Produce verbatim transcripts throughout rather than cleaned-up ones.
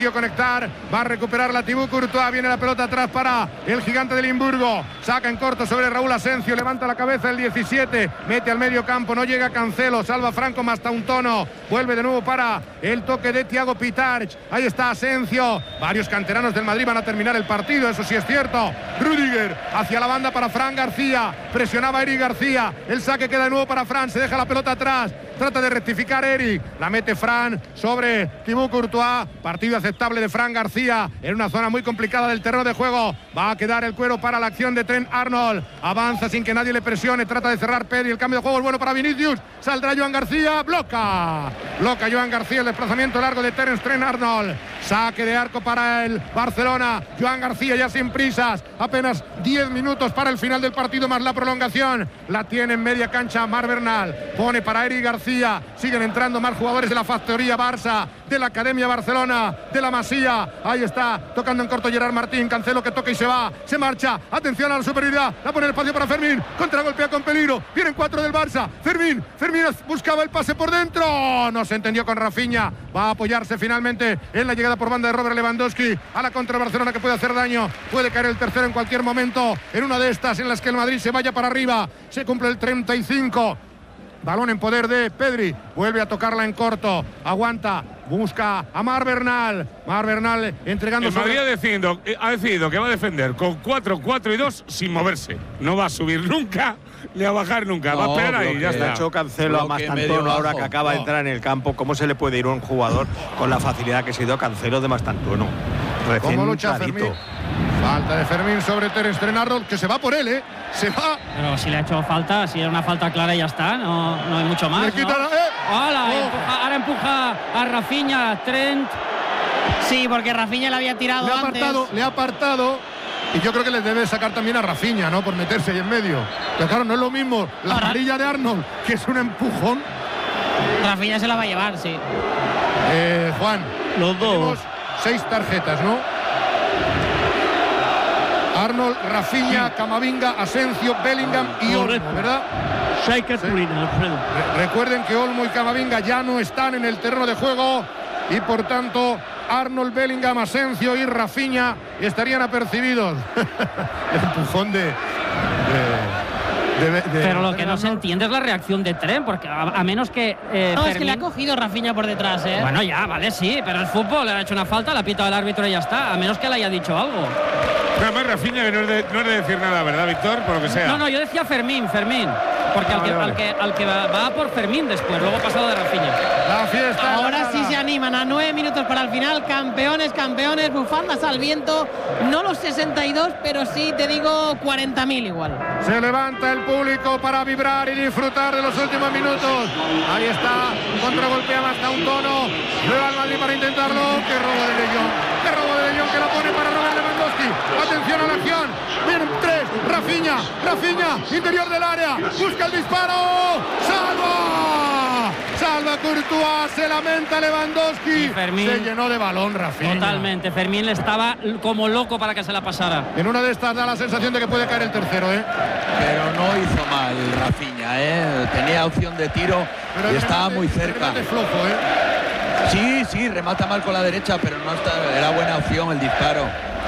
conectar, va a recuperar la Thibaut Courtois, viene la pelota atrás para el gigante de Limburgo, saca en corto sobre Raúl Asencio, levanta la cabeza el diecisiete, mete al medio campo, no llega Cancelo, salva Franco Mastantuono, vuelve de nuevo para el toque de Thiago Pitarch, ahí está Asencio, varios canteranos del Madrid van a terminar el partido, eso sí es cierto. Rüdiger hacia la banda para Fran García, presionaba Eric García, el saque queda de nuevo para Fran, se deja la pelota atrás, trata de rectificar Eric, la mete Fran sobre Thibaut Courtois, partido aceptable de Fran García en una zona muy complicada del terreno de juego, va a quedar el cuero para la acción de Trent Arnold, avanza sin que nadie le presione, trata de cerrar Pedri, el cambio de juego es bueno para Vinicius, saldrá Joan García, bloca, bloca Joan García el desplazamiento largo de Terence Trent Arnold, saque de arco para el Barcelona, Joan García ya sin prisas, apenas diez minutos para el final del partido más la prolongación, la tiene en media cancha Marc Bernal, pone para Eric García, siguen entrando más jugadores de la factoría Barça, de la Academia Barcelona, de la Masía, ahí está, tocando en corto Gerard Martín, Cancelo que toca y se va, se marcha, atención a la superioridad, la pone el espacio para Fermín, contragolpea con peligro, vienen cuatro del Barça, Fermín, Fermín buscaba el pase por dentro, no se entendió con Rafinha, va a apoyarse finalmente en la llegada por banda de Robert Lewandowski a la contra de Barcelona que puede hacer daño, puede caer el tercero en cualquier momento, en una de estas en las que el Madrid se vaya para arriba, se cumple el treinta y cinco, balón en poder de Pedri, vuelve a tocarla en corto, aguanta, busca a Marc Bernal, Marc Bernal entregando... El Madrid sobre... ha, decidido, ha decidido que va a defender con cuatro cuatro y dos sin moverse, no va a subir nunca ni a bajar nunca, no, va a esperar ahí, ya está. Ha hecho Cancelo a Mastantuono ahora que acaba no. de entrar en el campo, ¿cómo se le puede ir a un jugador con la facilidad que se ha ido Cancelo de Mastantuono? Recién ¿Cómo lucha Fermín? Falta de Fermín sobre Terence Trent Arnold, que se va por él, ¿eh? Se va. Pero si le ha hecho falta, si era una falta clara y ya está, no, no hay mucho más. Le quita ¿no? la, eh. Hola, oh. empuja, ahora empuja a Rafinha, Trent. Sí, porque Rafinha le había tirado le ha antes. apartado, le ha apartado. Y yo creo que les debe sacar también a Rafinha, ¿no? Por meterse ahí en medio. Pero claro, no es lo mismo la amarilla de Arnold, que es un empujón. Rafinha se la va a llevar, sí. Eh, Juan. Los dos. Seis tarjetas, ¿no? Arnold, Rafinha, sí. Camavinga, Asencio, Bellingham y Olmo, ¿verdad? Seis cartulinas, Alfredo. Re recuerden que Olmo y Camavinga ya no están en el terreno de juego y por tanto Arnold, Bellingham, Asencio y Rafinha estarían apercibidos. El empujón de... de De, de, pero lo que no se entiende es la reacción de Trent, porque a, a menos que... Eh, no, Fermín... es que le ha cogido Rafinha por detrás, ¿eh? Bueno, ya, vale, sí, pero el fútbol le ha hecho una falta, le ha pitado el árbitro y ya está, a menos que le haya dicho algo. Además, Rafinha que no es, de, no es de decir nada, ¿verdad, Víctor? Por lo que sea. No, no, yo decía Fermín, Fermín, porque vale, al, que, vale. al que, al que va, va por Fermín después, luego pasado de Rafinha. La fiesta. Ahora sí se animan a nueve minutos para el final, campeones, campeones, bufandas al viento, no los sesenta y dos, pero sí, te digo, cuarenta mil igual. Se levanta el público para vibrar y disfrutar de los últimos minutos. Ahí está, contragolpea hasta un tono. Nueva al Madrid para intentarlo. Qué robo de De Jong. Qué robo de De Jong que la pone para Robert Lewandowski. Atención a la acción. Vienen tres. Rafinha, Rafinha, interior del área. Busca el disparo. ¡Salva! Salva Courtois, se lamenta Lewandowski. Fermín, se llenó de balón Rafinha. Totalmente, Fermín le estaba como loco para que se la pasara. En una de estas da la sensación de que puede caer el tercero, ¿eh? Pero no hizo mal Rafinha, ¿eh? Tenía opción de tiro pero y estaba remate, muy cerca. El flojo, ¿eh? Sí, sí, remata mal con la derecha, pero no está, era buena opción el disparo.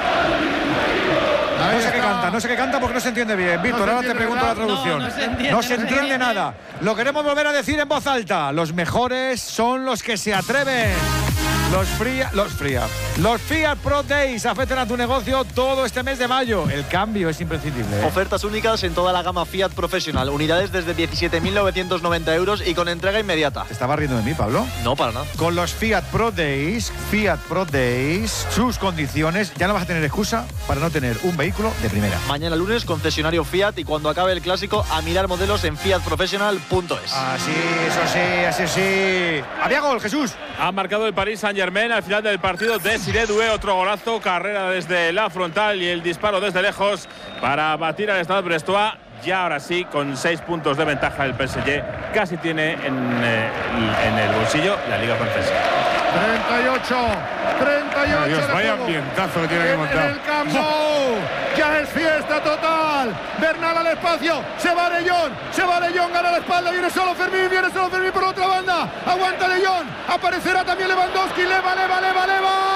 No sé qué canta, no sé qué canta porque no se entiende bien. Víctor, no ahora te pregunto ¿verdad? la traducción. No, no se entiende, no se entiende no. nada. Lo queremos volver a decir en voz alta. Los mejores son los que se atreven. Los Fiat, los Fiat, los Fiat Pro Days afectan a tu negocio todo este mes de mayo. El cambio es imprescindible, ¿eh? Ofertas únicas en toda la gama Fiat Professional. Unidades desde diecisiete mil novecientos noventa euros y con entrega inmediata. ¿Te estaba riendo de mí, Pablo? No, para nada. Con los Fiat Pro Days, Fiat Pro Days, sus condiciones, ya no vas a tener excusa para no tener un vehículo de primera. Mañana lunes, concesionario Fiat y cuando acabe el clásico, a mirar modelos en fiat professional punto es. Así, eso sí, así sí. Había gol, Jesús. Ha marcado el Paris Saint-Germain al final del partido. Desiré Doué, otro golazo, carrera desde la frontal y el disparo desde lejos para batir al Stade Brestois. Ya ahora sí, con seis puntos de ventaja el P S G, casi tiene en, eh, en el bolsillo la Liga Francesa. treinta y ocho, treinta y ocho. Dios, vaya ambientazo que tiene que montar. En el campo, ya es fiesta total. Bernal al espacio, se va De Jong, se va De Jong, gana la espalda, viene solo Fermín, viene solo Fermín por otra banda. Aguanta De Jong, aparecerá también Lewandowski, leva, leva, leva, leva.